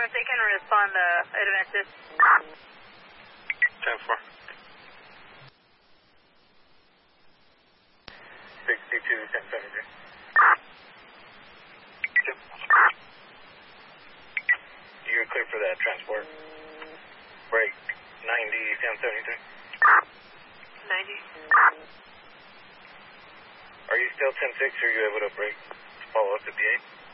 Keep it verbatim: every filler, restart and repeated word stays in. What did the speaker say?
if they can respond to advances. ten four. sixty-two, ten seventy-three. Yep. You're clear for that transport. Break ninety, ten seventy-three. ninety. Are you still ten six or are you able to break follow up to B eight?